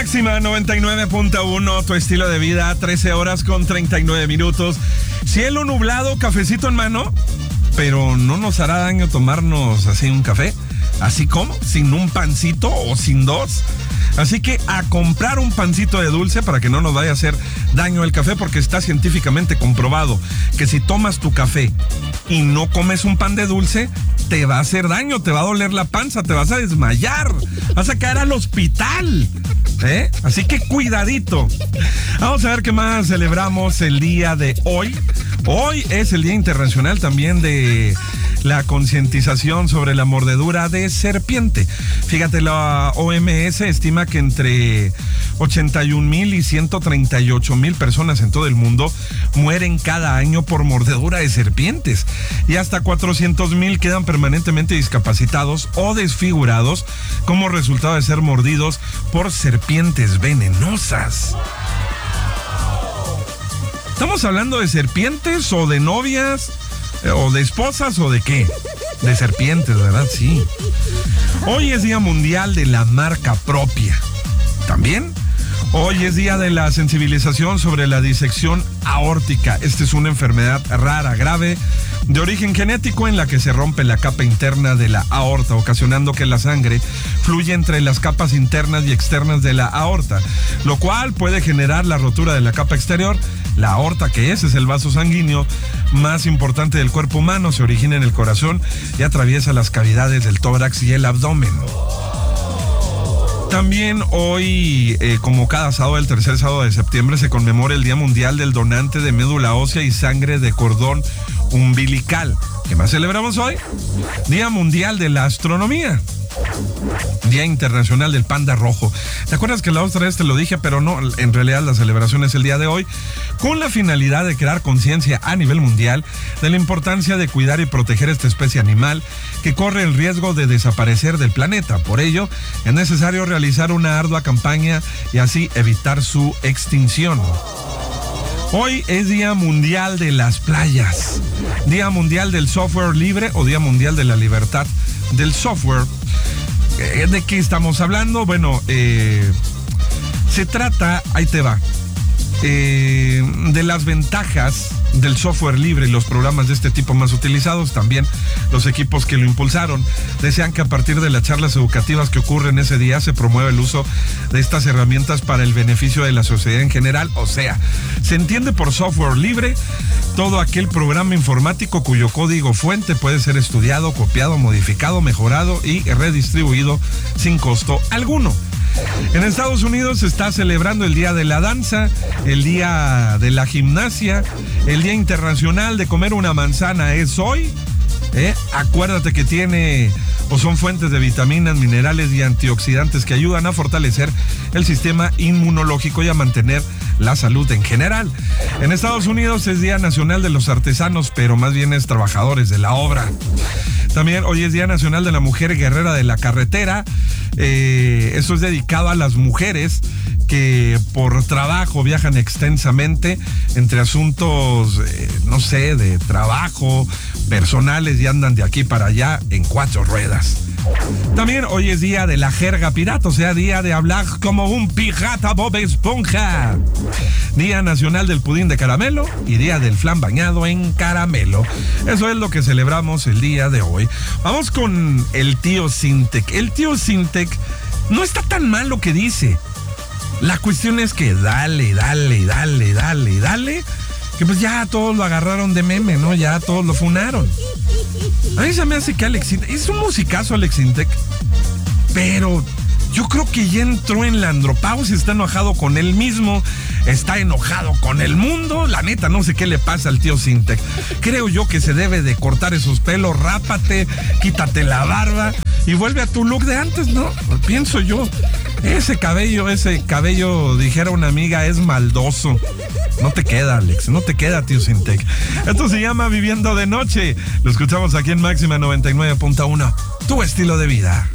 Máxima 99.1, tu estilo de vida, 13 horas con 39 minutos. Cielo nublado, cafecito en mano, pero no nos hará daño tomarnos así un café, así como, sin un pancito o sin dos. Así que a comprar un pancito de dulce para que no nos vaya a hacer daño el café, porque está científicamente comprobado que si tomas tu café y no comes un pan de dulce, te va a hacer daño, te va a doler la panza, te vas a desmayar, vas a caer al hospital. Así que cuidadito. Vamos a ver qué más celebramos el día de hoy. Hoy es el Día Internacional también de la concientización sobre la mordedura de serpiente. Fíjate, la OMS estima que entre 81,000 y 138,000 personas en todo el mundo mueren cada año por mordedura de serpientes, y hasta 400,000 quedan permanentemente discapacitados o desfigurados como resultado de ser mordidos por serpientes venenosas. ¿Estamos hablando de serpientes o de novias o de esposas o de qué? De serpientes, ¿verdad? Sí. Hoy es Día Mundial de la Marca Propia. También hoy es día de la sensibilización sobre la disección aórtica. Esta es una enfermedad rara, grave, de origen genético, en la que se rompe la capa interna de la aorta, ocasionando que la sangre fluya entre las capas internas y externas de la aorta, lo cual puede generar la rotura de la capa exterior. La aorta, que es el vaso sanguíneo más importante del cuerpo humano, se origina en el corazón y atraviesa las cavidades del tórax y el abdomen. También hoy, como cada sábado, el tercer sábado de septiembre, se conmemora el Día Mundial del Donante de Médula Ósea y Sangre de Cordón Umbilical. ¿Qué más celebramos hoy? Día Mundial de la Astronomía. Día Internacional del Panda Rojo. ¿Te acuerdas que la otra vez te lo dije? Pero no, en realidad la celebración es el día de hoy, con la finalidad de crear conciencia a nivel mundial de la importancia de cuidar y proteger esta especie animal que corre el riesgo de desaparecer del planeta. Por ello, es necesario realizar una ardua campaña y así evitar su extinción. Hoy es Día Mundial de las Playas, Día Mundial del Software Libre o Día Mundial de la Libertad del Software. ¿De qué estamos hablando? Bueno, se trata, ahí te va, de las ventajas del software libre y los programas de este tipo más utilizados. También los equipos que lo impulsaron desean que a partir de las charlas educativas que ocurren ese día se promueva el uso de estas herramientas para el beneficio de la sociedad en general. O sea, se entiende por software libre todo aquel programa informático cuyo código fuente puede ser estudiado, copiado, modificado, mejorado y redistribuido sin costo alguno. En Estados Unidos se está celebrando el Día de la Danza, el Día de la Gimnasia, el Día Internacional de Comer una Manzana es hoy. Acuérdate que tiene o son fuentes de vitaminas, minerales y antioxidantes que ayudan a fortalecer el sistema inmunológico y a mantener la salud en general. En Estados Unidos es Día Nacional de los Artesanos, pero más bien es trabajadores de la obra. También hoy es Día Nacional de la Mujer Guerrera de la Carretera. Eso es dedicado a las mujeres que por trabajo viajan extensamente entre asuntos, de trabajo, personales, y andan de aquí para allá en 4 ruedas. También hoy es Día de la Jerga Pirata, o sea, día de hablar como un pirata Bob Esponja. Día Nacional del Pudín de Caramelo y Día del Flan bañado en caramelo. Eso es lo que celebramos el día de hoy. Vamos con el tío Sintec. El tío Sintec no está tan mal lo que dice. La cuestión es que dale, que pues ya todos lo agarraron de meme, ¿no? Ya todos lo funaron. A mí se me hace que Alex Sintec es un musicazo, Alex Sintec, pero yo creo que ya entró en la andropausia, está enojado con él mismo, está enojado con el mundo. La neta, no sé qué le pasa al tío Sintec. Creo yo que se debe de cortar esos pelos, rápate, quítate la barba y vuelve a tu look de antes, ¿no? Pienso yo. Ese cabello, dijera una amiga, es maldoso. No te queda, Alex, no te queda, tío Sintec. Esto se llama Viviendo de Noche. Lo escuchamos aquí en Máxima 99.1. Tu estilo de vida.